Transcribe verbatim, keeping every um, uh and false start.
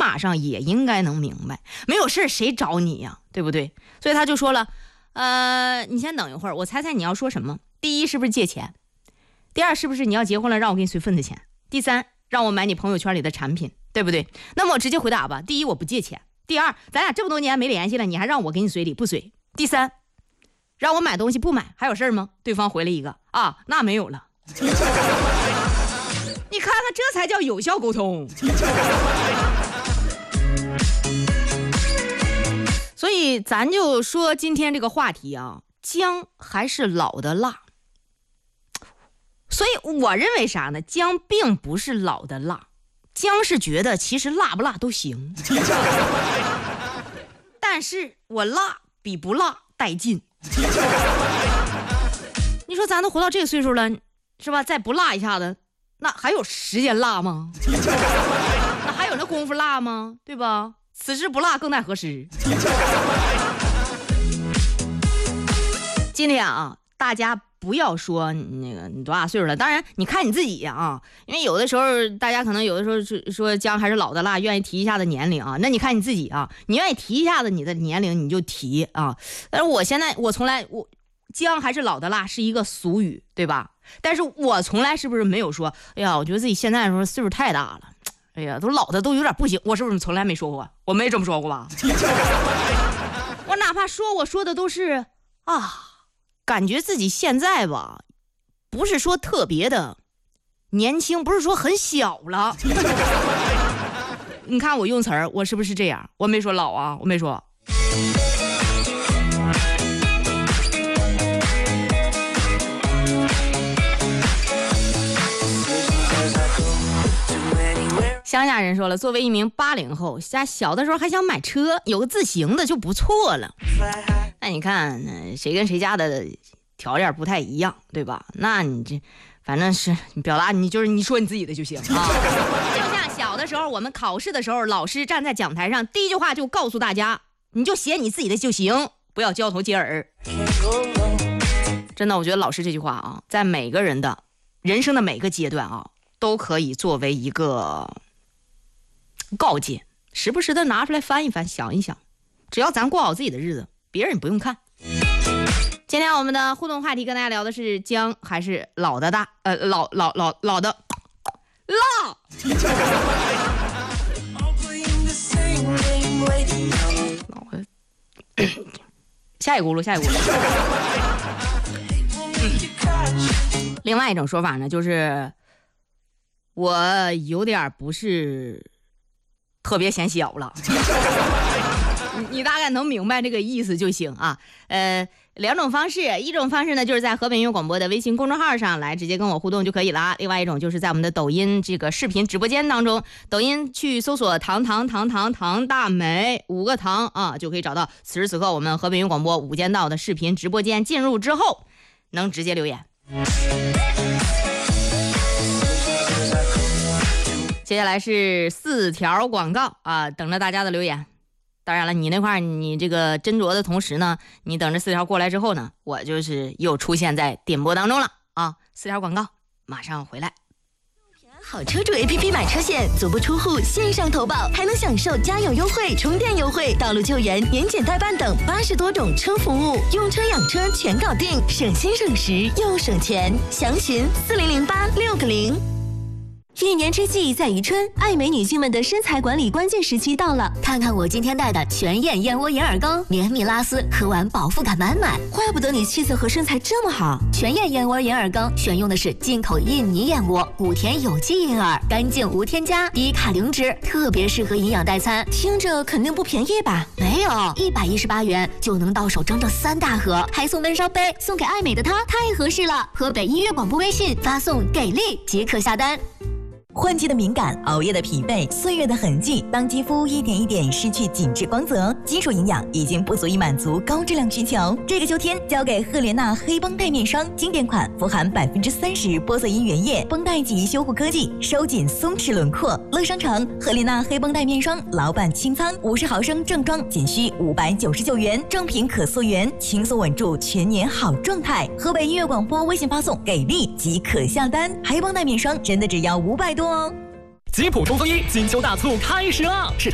码上也应该能明白，没有事谁找你呀，对不对？所以他就说了，呃，你先等一会儿，我猜猜你要说什么。第一，是不是借钱？第二，是不是你要结婚了让我给你随份子钱？第三，让我买你朋友圈里的产品，对不对？那么我直接回答吧。第一，我不借钱。第二，咱俩这么多年没联系了，你还让我给你随礼不随？第三，让我买东西不买，还有事吗？对方回了一个啊，那没有了。你看看，这才叫有效沟通。所以咱就说今天这个话题啊，姜还是老的辣。所以我认为啥呢？姜并不是老的辣，姜是觉得其实辣不辣都行。但是我辣比不辣带劲。你说咱都活到这个岁数了，是吧？再不辣一下子，那还有时间辣吗？那还有那功夫辣吗？对吧？此时不辣更待何时？今天啊，大家不要说那个你多大岁数了，当然你看你自己呀 啊, 啊，因为有的时候大家可能有的时候说姜还是老的辣，愿意提一下子年龄啊，那你看你自己啊，你愿意提一下子你的年龄你就提啊。但是我现在我从来我姜还是老的辣是一个俗语，对吧？但是我从来是不是没有说，哎呀，我觉得自己现在的时候岁数太大了，哎呀，都老的都有点不行，我是不是从来没说过？我没这么说过吧？我哪怕说我说的都是啊。感觉自己现在吧，不是说特别的年轻，不是说很小了。你看我用词儿，我是不是这样？我没说老啊，我没说。乡下人说了，作为一名八零后，家小的时候还想买车，有个自行的就不错了。那你看谁跟谁家的条件不太一样，对吧？那你这反正是你表达你就是你说你自己的就行啊。就像小的时候我们考试的时候，老师站在讲台上第一句话就告诉大家，你就写你自己的就行，不要交头接耳。真的，我觉得老师这句话啊，在每个人的人生的每个阶段啊，都可以作为一个告诫，时不时的拿出来翻一翻，想一想，只要咱过好自己的日子，别人也不用看。今天我们的互动话题跟大家聊的是姜还是老的大，呃，老老老老的辣。下一轱辘，下一轱辘。另外一种说法呢，就是我有点不是特别显小了。你大概能明白这个意思就行啊。呃，两种方式，一种方式呢，就是在河北音乐广播的微信公众号上来直接跟我互动就可以了。另外一种就是在我们的抖音这个视频直播间当中，抖音去搜索糖糖糖糖糖大美五个糖啊，就可以找到此时此刻我们河北音乐广播无间道的视频直播间。进入之后能直接留言。接下来是四条广告啊，等着大家的留言。当然了，你那块你这个斟酌的同时呢，你等着四条过来之后呢，我就是又出现在点播当中了啊！四条广告马上回来。 好车主 A P P 买车险，足不出户线上投保，还能享受加油优惠、充电优惠、道路救援、年检代办等八十多种车服务，用车养车全搞定，省心省时又省钱。详询四零零八六个零。一年之计在于春，爱美女性们的身材管理关键时期到了。看看我今天带的全燕燕窝眼耳膏，绵密拉丝，喝完饱腹感满满。怪不得你气色和身材这么好。全燕燕窝眼耳膏选用的是进口印尼燕窝，古田有机银耳，干净无添加，低卡零脂，特别适合营养代餐。听着肯定不便宜吧？没有，一百一十八元就能到手整整三大盒，还送温烧杯，送给爱美的她太合适了。河北音乐广播微信发送给力即可下单。 换季的敏感，熬夜的疲惫，岁月的痕迹，当肌肤一点一点失去紧致光泽，基础营养已经不足以满足高质量需求。这个秋天，交给赫莲娜黑绷带面霜，经典款，富含百分之三十玻色因原液，绷带级修护科技，收紧松弛轮廓。乐商城赫莲娜黑绷带面霜，老板清仓，五十毫升正装仅需五百九十九元，正品可溯源，轻松稳住全年好状态。河北音乐广播微信发送给力即可下单，黑绷带面霜真的只要五百多。 吉普冲锋衣金秋大促开始啦！市场